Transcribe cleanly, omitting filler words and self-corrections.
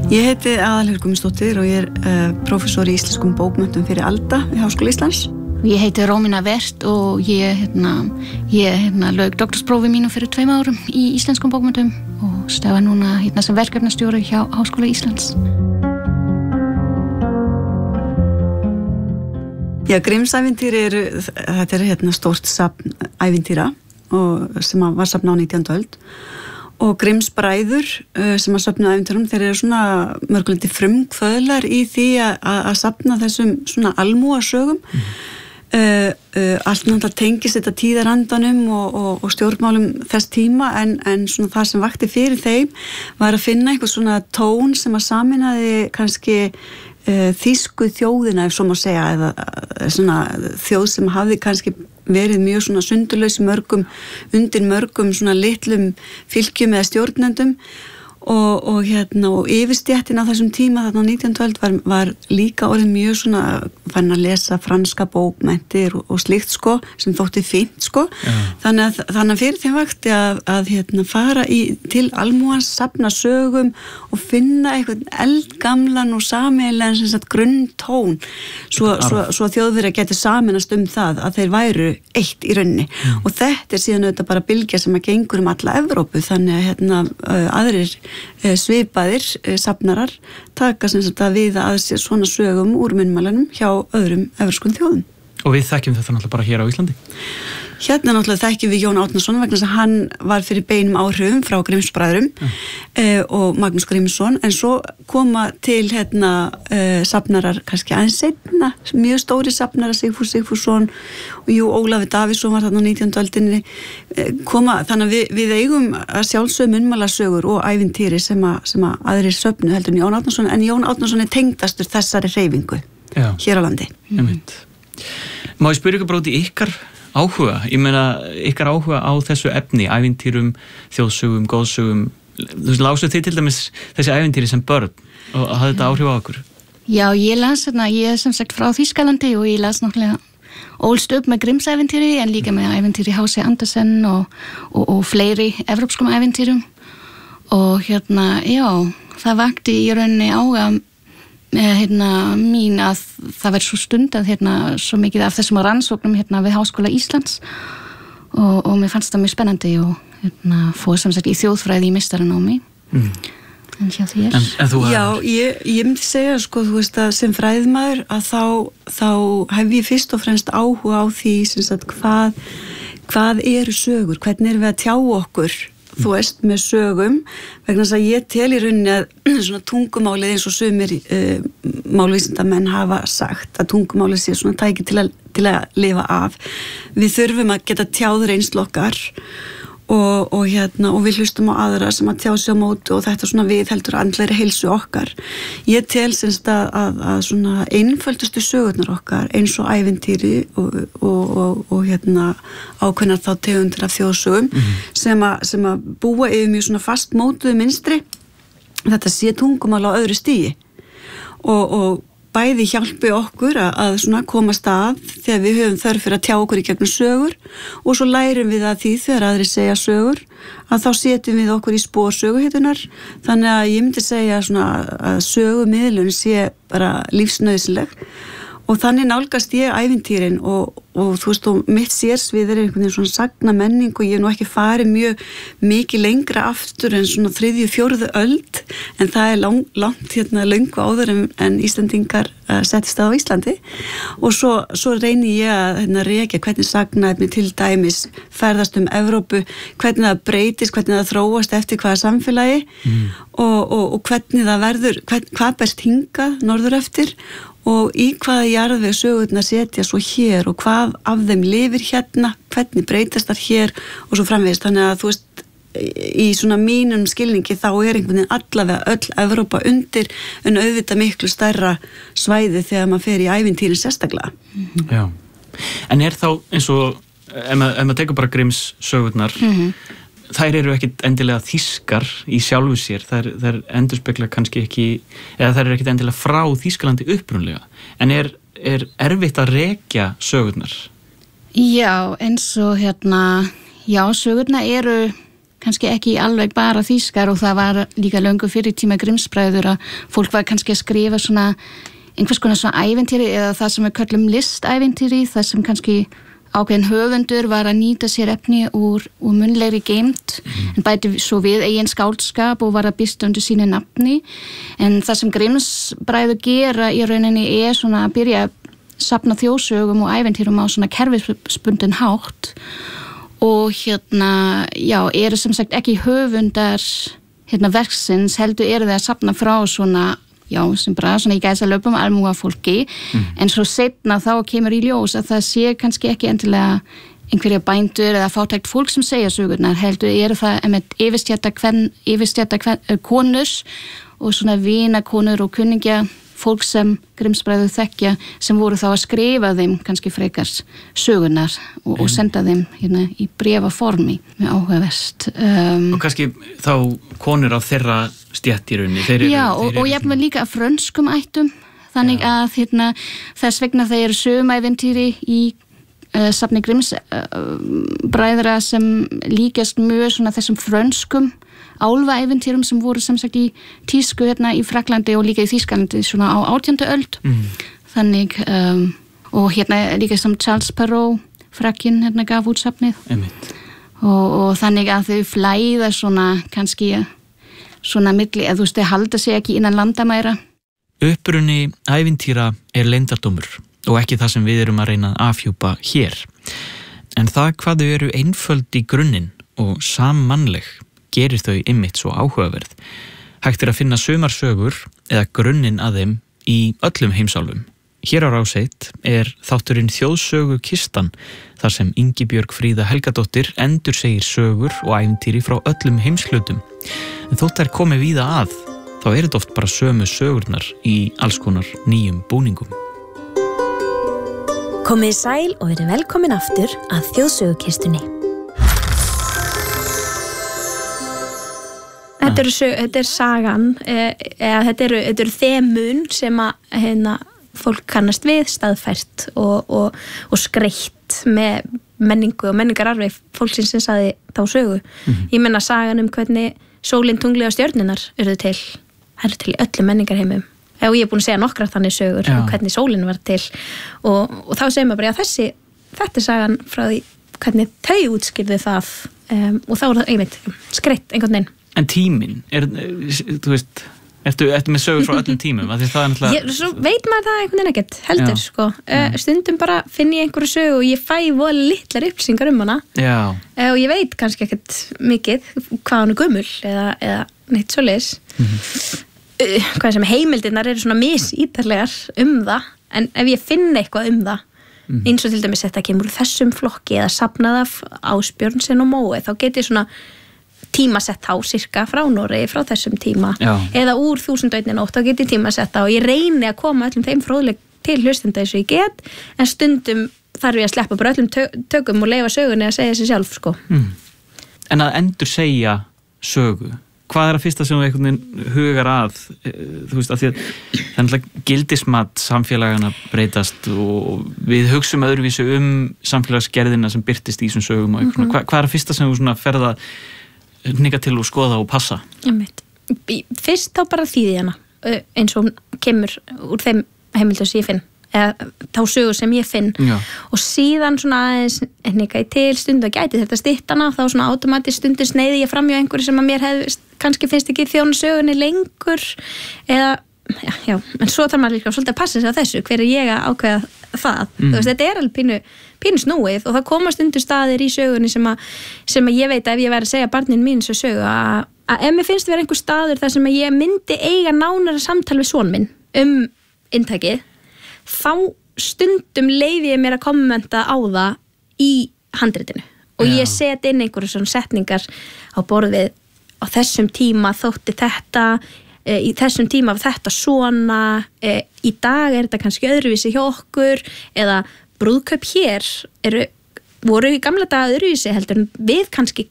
Ég heiti Aðalheiður Guðmundsdóttir og ég prófessor í íslenskum bókmenntum fyrir Alda við Háskóla Íslands. Ég heiti Rómína Wert og ég lauk doktorsprófi mínu fyrir 2 árum í íslenskum bókmenntum og starfa núna sem verkefnastjóri hjá Háskóla Íslands. Já, Grimms-ævintýri þetta stórt safn ævintýra og sem var safn á 19. öld. Og Grimms bræður sem að safna ævintýrum, þeir eru svona mörguleiti frumkvöðlar í því að safna þessum svona almúgasögum. Allt náttúrulega tengist þetta tíðarandanum og stjórnmálum þess tíma en svona það sem vakti fyrir þeim var að finna einhver svona tón sem að sameinaði kannski þýsku þjóðina, ef svo má segja, eða svona þjóð sem hafði kannski verið mjög svona sundurlaus undir mörgum svona litlum fylkjum eða stjórnendum og yfirstéttin á þessum tíma þarna á 19. öld var líka orðið mjög svona fann að lesa franska bókmenntir og slíkt sko, sem þótti fínt sko. Þannig að fyrir þeim vakti að fara til almúgans, safna sögum og finna einhvern eldgamlan og sameiginlegan sem sagt grunntón svo Þjóðverjar geti sameinast það að þeir væru eitt í rauninni og þetta síðan auðvitað bara bylgja sem að gengur alla Evrópu, þannig að aðrir svipaðir safnarar taka sem sagt að viða að sér svona sögum úr munnmælanum hjá öðrum evrópskum þjóðum. Og við þekkjum þetta náttúrulega bara hér á Íslandi? Hérna náttúrulega þekkjum við Jón Árnason vegna þess að hann var fyrir beinum áhrifum frá Grimms-bræðrum og Magnús Grímsson, en svo koma til safnarar kannski aðeins seinna, mjög stóri safnarar, Sigfús Sigfússon og Ólafur Davíðsson var þarna á 19. öldinni þannig að við eigum að sjálfsögum munnmælasögur og ævintýri sem að aðrir söfnu heldur en Jón Árnason, en Jón Árnason tengdastur þessari hreyfingu hér á landi. Má ég spyrja ykkur bara út í ykkar áhuga, ég meina ykkar áhuga á þessu efni, ævintýrum, þjóðsögum, góðsögum, þú lásuð þið til dæmis þessi ævintýri sem börn og hafði þetta áhrif á okkur? Já, ég las ég sem sagt frá Þýskalandi og ég las náttúrulega ólst upp með Grimms-ævintýri en líka með ævintýri H.C. Andersen og fleiri evrópskum ævintýrum og já, það vakti í rauninni áhuga mín að það verður svo stundað svo mikið af þessum rannsóknum við Háskóla Íslands og mér fannst það mjög spennandi og fór sem sagt í þjóðfræði í meistaranámi. En hjá þér? Já, ég myndi segja sko, þú veist að sem fræðimaður að þá hef ég fyrst og fremst áhuga á því sem sagt hvað eru sögur, hvernig erum við að tjá okkur þú veist, með sögum vegna þess að ég tel í rauninni að svona tungumálið eins og sumir málvísindamenn hafa sagt að tungumálið sé svona tæki til að lifa af. Við þurfum að geta tjáð reynslu okkar og við hlustum á aðra sem að tjá sig á móti og þetta svona viðheldur andlegri heilsu okkar. Ég tel semst að svona einföldustu sögurnar okkar eins og ævintýri og ákveðnar þá tegundir af þjóðsögum sem að búa yfir mjög svona fast mótuðu mynstri, þetta sé tungumál á öðru stigi og bæði hjálpi okkur að svona komast að þegar við höfum þörf fyrir að tjá okkur í gegnum sögur og svo lærum við að því þegar aðrir segja sögur að þá setjum við okkur í spor söguhitunar, þannig að ég myndi segja svona að sögumiðlun sé bara lífsnauðsynleg og þannig nálgast ég ævintýrin og þú veist og mitt sérsvið einhvern veginn svona sagna menning og ég nú ekki farið mjög mikið lengra aftur en svona 3. og 4. öld en það langt löngu áður en Íslendingar settist á Íslandi og svo reyni ég að rekja hvernig sagnaefni til dæmis ferðast Evrópu, hvernig það breytist, hvernig það þróast eftir hvaða samfélagi og hvernig það verður, hvað berst hingað norður eftir og í hvaða jarðveg sögurnar setja svo hér og hvað af þeim lifir hérna, hvernig breytast þar hér og svo framvegist, þannig að þú veist í svona mínum skilningi þá einhvern veginn allavega öll Evrópa undir en auðvitað miklu stærra svæði þegar maður fer í ævintýrin sérstaklega. Já, en þá eins og ef maður tekur bara Grimms sögurnar þær eru ekkit endilega þýskar í sjálfu sér, þær endurspegla kannski ekki, eða þær eru ekkit endilega frá Þýskalandi upprunlega, en er erfitt að rekja sögurnar? Já, eins og já, sögurnar eru kannski ekki alveg bara þýskar og það var líka löngu fyrir tíma Grimms-bræður að fólk var kannski að skrifa svona einhvers konar svona ævintýri eða það sem við köllum listævintýri, það sem kannski ákveðin höfundur var að nýta sér efni úr munnlegri geymd en bæti svo við eigin skáldskap og var að birta undir sínu nafni en það sem Grimms-bræður gera í rauninni svona að byrja að safna þjóðsögum og ævintýrum á svona kerfisbundin hátt og eru sem sagt ekki höfundar verksins heldur eru það að safna frá svona sem bara svona í gæsalöpum almúga fólki en svo seinna þá kemur í ljós að það sé kannski ekki endilega einhverja bændur eða fátækt fólk sem segja sögurnar heldur eru það yfirstjætta konur og svona vinakonur og kunningja fólk sem Grimms-bræður þekkja sem voru þá að skrifa þeim kannski frekar sögurnar og senda þeim í bréfaformi með áhugavert og kannski þá konur af þeirra stjætt í rauninni og jafnvel líka af frönskum ættum þannig að þess vegna þeir eru sögumæventýri í safni Grimms-bræðra sem líkast mjög svona þessum frönskum álfaæventýrum sem voru sem sagt í tísku í Fraklandi og líka í Þýskalandi svona á 18. öld þannig og líka sem Charles Perrault Frakkin gaf út safnið og þannig að þau flæða svona kannski svona milli eða þau halda sig ekki innan landamæra. Uppruni ævintýra leyndardómur og ekki það sem við erum að reyna að afhjúpa hér en það hvað þau eru einföld í grunninn og sammannleg gerir þau einmitt svo áhugaverð. Hægt að finna sumarsögur eða grunninn að þeim í öllum heimsálfum. Hér á Rás 1 þátturinn Þjóðsögu kistan þar sem Ingibjörg Fríða Helgadóttir endursegir sögur og ævintýri frá öllum heimshlutum. En þótt þær komi víða að, þá þetta oft bara sömu sögurnar í alls konar nýjum búningum. Komið sæl og verið velkomin aftur að Þjóðsögukistunni. Þetta sagan, þetta eru þemun sem að fólk kannast við staðfært og skreitt með menningu og menningararfi fólksins sem sagði þá sögu. Ég meina sagan hvernig sólin, tungli og stjörnunar eru til. Það eru til í öllum menningarheimum. Og ég búin að segja nokkrar þannig sögur hvernig sólin var til og þá segir maður bara þetta sagan frá því hvernig þau útskýrðu það og þá það einmitt skreitt einhvern veginn. En tíminn, þú veist, ertu með sögur frá öllum tímum? Svo veit maður það einhvern veginn ekkert, heldur, sko. Stundum bara finn ég einhverju sögu og ég fæ voða litlar upplýsingar hana. Og ég veit kannski ekkert mikið hvað hún gömul eða neitt svoleiðis. Hvað sem heimildirnar eru svona misítarlegar það, en ef ég finn eitthvað það, eins og til dæmis þetta kemur úr þessum flokki eða safnað af Ásbjörnsen og Mói, þá get ég svona tímasett á cirka frá Noregi frá þessum tíma eða úr 1001 nótt þá get ég tímasett á og ég reyni að koma öllum þeim fróðleik til hlustenda eins og ég get en stundum þarf ég að sleppa bara öllum tökum og leyfa sögunni að segja sig sjálf sko. En að endur segja sögu hvað að fyrsta sem þú einhvern veginn hugar að þú veist að því að það er gildismat samfélagana breytast og við hugsum öðruvísu samfélagsgerðina sem birtist í þessum sögum og hvað að fyrsta sem þú svona ferða hnika til og skoða og passa? Fyrst þá bara þýði hana eins og kemur úr þeim heimildum sem ég finn eða þá sögur sem ég finn og síðan svona aðeins hnika í til stundu að gæti þetta styttana þá svona automatist stundu sneiði ég fram hjá einhverju sem að mér kannski finnst ekki þjóna sögunni lengur eða en svo þarf maður líka svolítið að passa sig á þessu hver ég að ákveða það þú veist, þetta alveg pínu snúið og það koma stundu staðir í sögunni sem að ég veit að ef ég væri að segja barninu mín svo sögu að ef mér finnst vera einhver staður þar sem að ég myndi eiga nánara samtal við son minn inntakið þá stundum leyfi ég mér að kommenta á það í handritinu og ég set inn einhverju svona setningar á borðið á þessum tíma þótti þetta í þessum tíma af þetta svona í dag þetta kannski öðruvísi hjá okkur eða brúðkaup hér voru í gamla daga öðruvísi heldur en við kannski